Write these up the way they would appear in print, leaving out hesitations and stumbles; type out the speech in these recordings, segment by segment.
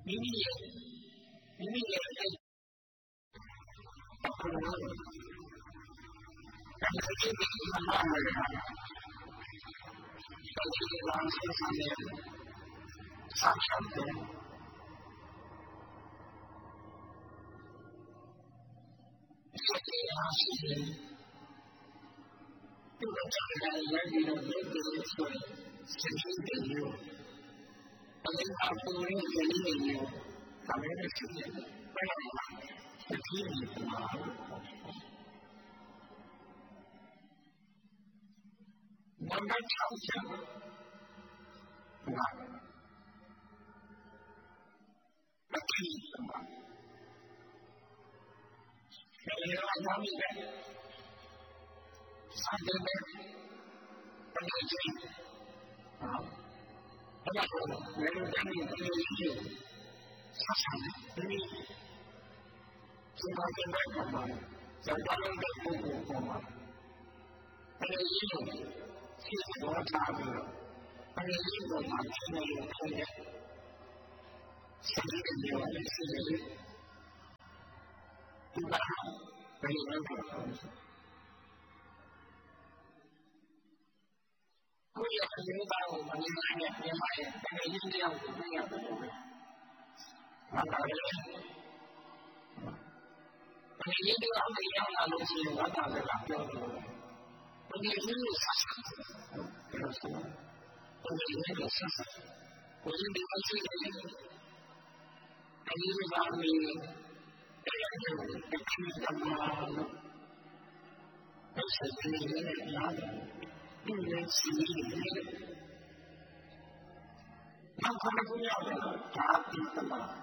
မိမိရဲ့အဲ့အခုလိုတဏှာကြီးတွေမနာရတာဒီလိုလောင်းဆက်ဆံနေဆောက်ရှောက်တယ်ဒီလိုရှိတယ်ဒီလိုကြောင့်လည်းရည်ရည်နဲ့ဒီလိုဆိုရင်စိတ်ရှိတယ်လို့အဲ့ဒါကိုရင်းရည်ရည်နဲ့ဒါလည်းရှိတယ်ဘယ်လိုလဲဒီလိုပါနံပါတ်6ကျတော့မတိပါဘယ်လိုလဲဒီကစားတယ်ဘယ်လိုလဲအဲ့ဒါကိုလည်းဒီလိုကြီးဆက်ဆံတယ်ဒီမှာတင်တဲ့ပုံမှာဇာတ်တော်တဲ့ပုံပေါ်မှာအဲ့ဒီရှိတော့ထားပြီးတော့အဲ့ဒီပုံမှာရှင်းနေတယ်ဆက်ရည်မျိုးနဲ့ဆက်ရည်ဒီမှာဘယ်လိုလဲကိုယ့်ရဲ့အမျိုးသားကိုမမြင်နိုင်တဲ့မြန်မာရဲ့တကယ်ကြီးတရားကိုသိရတယ်လို့မှတ်ပါတယ်။တကယ်ကြီးတရားကိုရောက်လာလို့ရှိရင်ဝတ်တာလည်းပြောလို့တကယ်ကြီးကိုဆက်ဆက်ပြောဆိုတကယ်ကြီးကိုဆက်ဆက်ကိုယ်ဒီလိုရှိတယ်အဲဒီလိုပါနေတရားကိုတကယ်သမားလို့ဆက်ပြီးရတယ်ဒီလိုရှိတယ်နောက်တစ်ခုရတယ်ဒါဒီသမား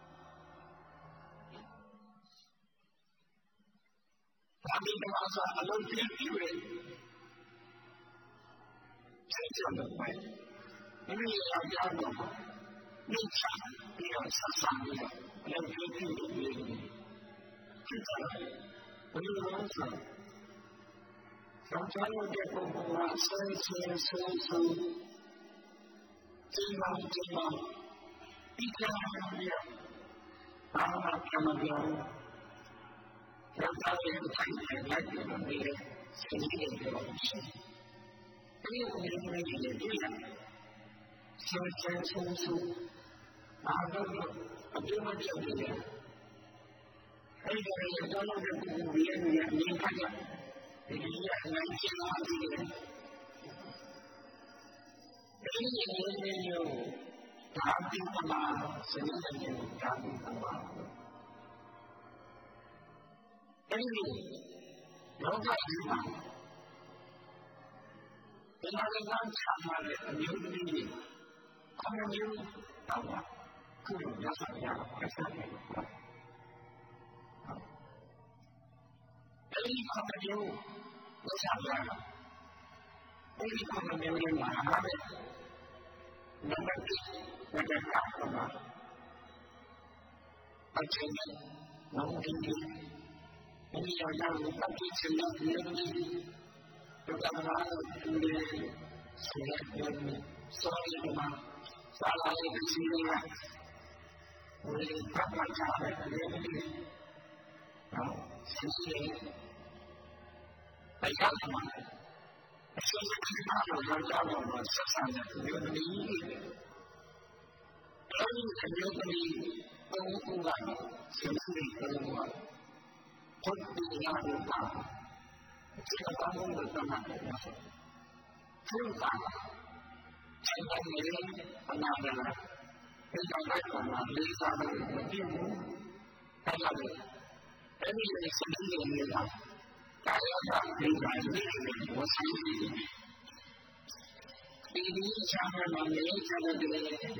ဒါဒီသမားဆိုအလုံးကြီးပြည့်တယ်ဆက်ကြလို့ပဲဒီလိုရောက်ကြတော့ဒီချာပြီးတော့ဆက်ဆံပြီးတော့အလုံးကြီးပြည့်တယ်ဖြစ်တယ်ဘယ်လိုလဲဆိုဆောင်ရတဲ့ပုံပေါ်ဆင်းဆင်းဆင်းဆင်းဒီမှာဒီမှာဒီကနေ့ဘာမှကမပြောတော့တယ်ထိုင်နေလိုက်တယ်ဒီစနေနေ့တော့ရှိတယ်ဒီလိုမျိုးတွေတွေ့ရတယ်ဆင်းဆင်းဆင်းဆင်းဘာလို့အပြည့်မပြည့်နေလဲအဲ့ဒီတော့တော့ဒီလိုမျိုးနေခါကြဒီလိုရနိုင်ချင်တာဒီလိုမျိုးဒါတိပမာစနေနေ့ဒါတိပမာအဲ့ဒီလောကကြီးမှာဒီမှာလည်းဆာမတဲ့အမျိုးသမီးတွေအမျိုးတော့ခုလိုရစားရအောင်ဆက်နေတယ်အဲ့ဒီအမျိုးဝတ်စားရအောင်အဲ့ဒီအမျိုးတွေမှာလည်းနံပါတ်1ဝတ်စားရမှာအချင်းချင်းနောင်ကြီးဒီရောင်ကိုပတ်ပြီးချင်တဲ့မျိုးတွေတော့ဘာလို့ဒီလိုဆိုရလဲဆိုရမှာစားလာတဲ့စီးရဝေးပတ်မှချတဲ့မျိုးတွေနော်စီးရအဲ့ဒါမှအစိုးရကတော့ကြောက်တော့ဆက်ဆံတဲ့မျိုးတွေအဲ့ဒီမျိုးတွေပုံကူကစဉ်းစားကြည့်တော့ဟုတ်တယ်ရတော့ပါဒီကဘာလို့လဲတော့မှာလဲသူကစိတ်နဲ့အနာဂတ်ဒီကောင်ကလေးစားတယ်မကြည့်ဘူးအဲ့ဒါလေအဲ့ဒီစိတ်နဲ့နေတာဒါရတာဒီတိုင်းလေးဝစီဒီချမ်းသာနေချမ်းသာတယ်ဒီချ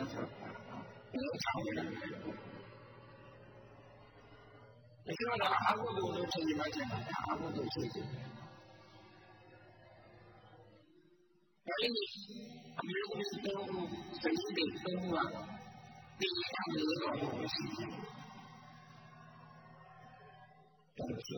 မ်းသာဒီကတော့အကုသိုလ်လို့ထင်နေမှကျန်တာအကုသိုလ်ဖြစ်တယ်။ဒါလည်းအမျိုးမျိုးသုံးစိတ်တွေသုံးတာဒီအမျိုးတော်ကိုရှိတယ်။ဒါဆို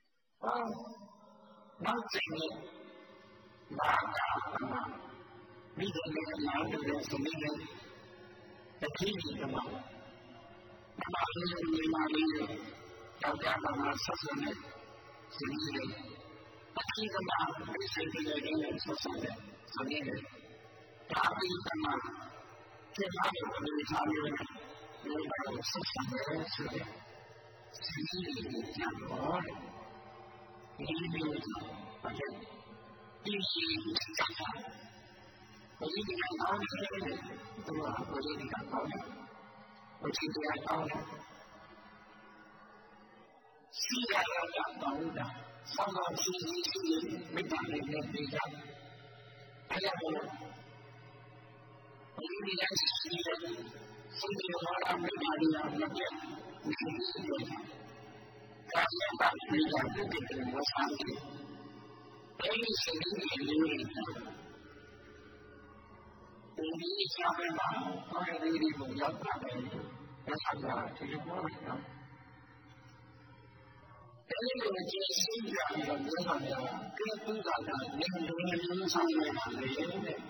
နောက်ကျရင်ဘာသာမိခင်နဲ့အများတူတဲ့ဇနီးနဲ့တတိယကမှာမမလေးညီမလေးယောက်ျားကမှဆက်ဆံတဲ့ဇနီးနဲ့တတိယကမှာမိစိတ်တွေနဲ့ဆက်ဆံတဲ့ဇနီးနဲ့ဒါပြီးကမှာကျေနာရဲ့အနေအထားမျိုးနဲ့ဒီလိုဆက်ဆံတဲ့ဆိုတဲ့ဇနီးတွေကြောင့်ဒီမျိုးဘာလဲဒီရှိတာဘယ်လိုဒီကောင်ကောင်းလဲသူကဘယ်လိုဒီကောင်ကောင်းလဲဘယ်လိုဒီကောင်ကောင်းလဲစီရရတာတောင်းတာဆောင်းတော့စီမိတာလေးနဲ့ပြေးကြအဲ့ဒါကိုဘယ်လိုဒီကောင်စီရစီရလာတာမိတာလေးနဲ့ပြေးကြကာယပါပြေးကြတဲ့ဒီလိုမျိုးစားတယ်အဲ့ဒီစီရလေးတွေဒီချာပဲမှာဘာတွေဒီကိုရောက်တာလဲဒါဆိုတာဒီလိုပြောရအောင်အဲ့ဒီလိုကြည့်ရှင်းကြပြီးတော့ပြောတာကသူကလည်းနည်းနည်းဆောင်နေတာလေဒီ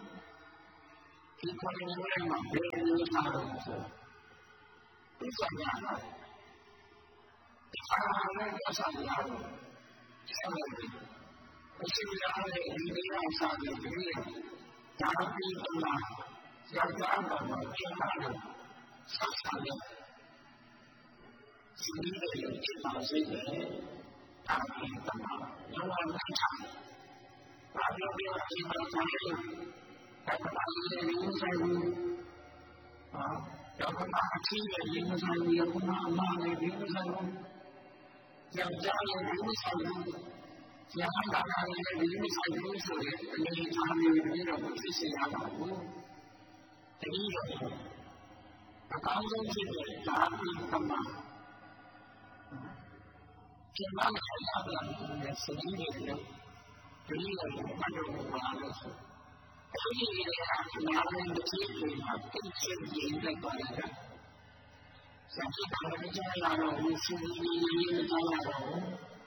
ကောင်းနေတဲ့မှာဘယ်လိုဆောင်လဲဆိုဒီကနေ့ကဒီအားနဲ့ဆောင်ရအောင်ဆောင်ရတယ်အရှိရတယ်ဒီနေ့ကဆောင်ရတယ်ဒါပြီးတော့ယောက်ျားပေါ်မှာကျင်းလာလို့ဆက်ဆံတယ်စီးတယ်ဖြစ်ပါစေတယ်ဒါပြီးတော့ယောဂမချမ်းဘာလို့ဒီလိုဖြစ်နေတာလဲဒါကဘာလို့လဲဆိုင်ဘူးယောဂမအချင်းရဲ့ဒီမဆိုင်ဘူးယောဂမအမလည်းဒီမဆိုင်ဘူးယောက်ျားလည်းဒီမဆိုင်ဘူးရဟန်းဘာသာရေးဒီမဆိုင်ဘူးဆိုရင်အနေအထားမျိုးပြီးတော့ဖြစ်စေရပါဘူးတတိယအကောင်းဆုံးဖြစ်တဲ့ဓာတိကမ္မကျမနဲ့ဆက်ရတဲ့စနေနေ့ကဒီလိုမှတ်လို့ပါလို့ဆိုအဲဒီနေ့ကနာမည်တစ်ခုကိုမှသိချင်ရင်လည်းပါတယ်စัจ jika မကြားရတော့ဘူးစီးမကြားရတော့ဘူး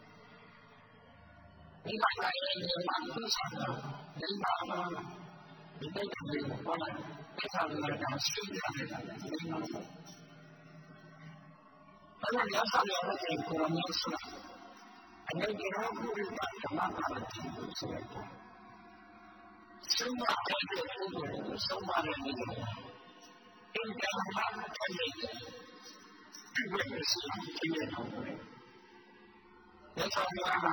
ဒီမှာလည်းဒီမှာသိချင်တော့ဒီမှာဒီကိစ္စကိုပေါ်လာတဲ့အခါမှာရှိရတယ်ဒီမှာအဲ့ဒါရဆောင်ရတဲ့ကိုယ်မျိုးဆိုတာအနေနဲ့တော့ဘုရားကမှတ်ပါတယ်ဆိုတာဆုံးမတဲ့ပုဂ္ဂိုလ်ကိုဆုံးမတဲ့နေရာအင်တာနက်နဲ့ဒီဝိပဿနာကြီးရဲ့တော့ရဆောင်ရတာ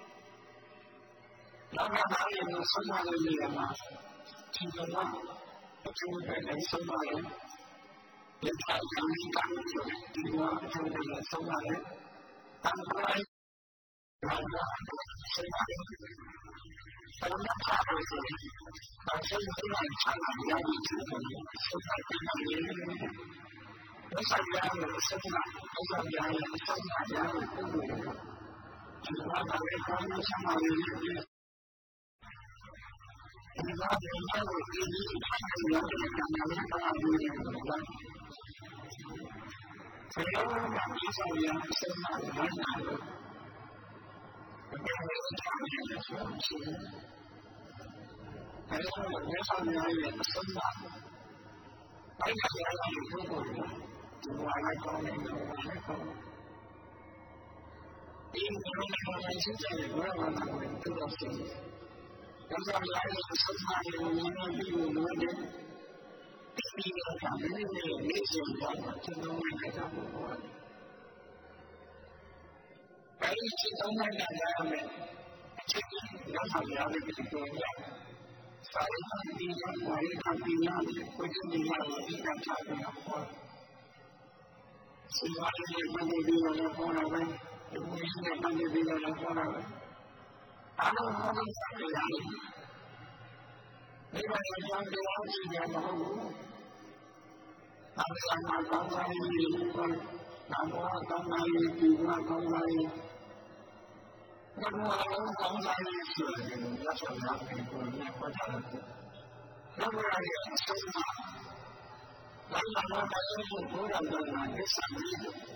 လောကသားရဲ့ဆုံးမတဲ့နေရာမှာဒီကတော့အကျိုးပဲဆုံးမတယ်ဒီကံကံဆိုဒီကအကျိုးပဲဆုံးမတယ်တန်ဖိုးဘာလို့ဆုံးမတယ်ဆန္ဒထားလို့ဆိုရင်ဒါဆိုရင်ဒီချာလာရည်ချင်တယ်ဆုံးမတယ်ဘယ်ဆိုင်ရလဲဆုံးမတယ်ဆုံးမရတယ်ဆုံးမရတယ်ပုဂ္ဂိုလ်ဒီကလည်းကောင်းဆုံးမတယ်ဒီကနေ့တော့ဒီလိုမျိုးတဲ့ကံနဲ့ပါလို့ရတယ်။ဆရာကဒီဆောင်ရဆက်မှာလည်းနာလို့ဒီလိုဆောင်ရတဲ့ဆိုရင်အဲဒီလိုမျိုးဆောင်ရရဲ့ဆက်မှာအဲ့ဒါလည်းဒီလိုကိုဒီဝါရကောင်းတယ်လို့လည်းကောင်းဒီလိုမျိုးချင်းချင်းရဲ့ဘဝမှာကိုတူတော့ရှိတယ်။ဒါကြောင့်လည်းဆက်မှာလည်းနည်းနည်းပြီးလို့လည်းဒီလိုကလည်းနေစဉ်ကတော့ကျွန်တော်လည်းကြည့်ဖို့ပေါ့။အဲဒီချင်းတော့လည်းရမယ်။အချက်ကြီးတော့ဆောင်ရတဲ့ဒီလိုရ။စာရင်းဒီကဝါရီကပြီးရကိုယ်ကြီးရဒီကချာပြီးတော့ပေါ့။စီဝါရီနဲ့ပတ်သက်ပြီးတော့ပေါ်လာတယ်။ဒီလိုနဲ့ပတ်သက်ပြီးတော့ပေါ်လာတယ်။အားလုံးဟောတဲ့စာရင်းဒီမှာကြောင်းတရားကြည့်ရမှာမဟုတ်ဘူး။အမှန်မှန်ကောင်းစားရည်ကိုနာမောကောင်းစားရည်ဒီမှာကောင်းစားရည်ဘုရားလုံးကောင်းစားရည်ဆိုရင်လက်ဆောင်ရမယ်ကိုလည်းပတ်ထားတယ်။ဘုရားရဲ့အဆုံးအမဘာသာတော်တိုင်းကိုဘုရားကလည်းသစ္စာရည်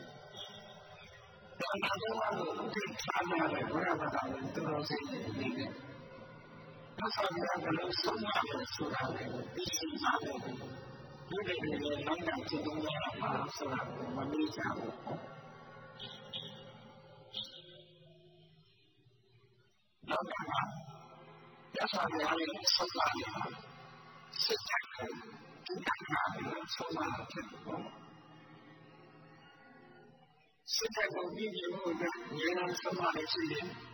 ဒါမှမဟုတ်ဘုရားထားရတယ်ဘုရားကလည်းသူတော်စင်နေတယ်ဆော်ပြဘယ်လိုဆုံးမလဲဆိုတာကိုသိရှိကြတယ်။ဒီလိုမျိုးလိုက်တာကျင့်သုံးရမှာဆိုတာကိုမမေ့ကြဘူး။နောက်ကရသော်ရရဲ့ဆုံးမရစစ်တပ်ကိုဒီကနေ့ဆုံးမဖြစ်တယ်။စစ်တပ်ကိုပြည်သူ့အတွက်ဉာဏ်ဆုံးမလို့ရှိရင်